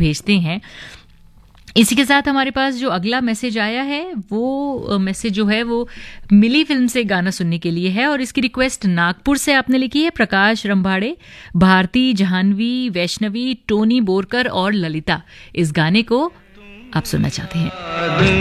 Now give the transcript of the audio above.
भेजते हैं। इसी के साथ हमारे पास जो अगला मैसेज आया है वो मैसेज जो है वो मिली फिल्म से गाना सुनने के लिए है और इसकी रिक्वेस्ट नागपुर से आपने लिखी है। प्रकाश रंभाड़े, भारती, जाह्नवी, वैष्णवी, टोनी बोरकर और ललिता इस गाने को आप सुनना चाहते हैं।